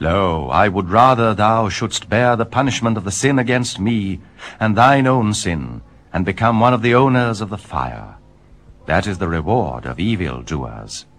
Lo, I would rather thou shouldst bear the punishment of the sin against me, and thine own sin, and become one of the owners of the fire. That is the reward of evil doers.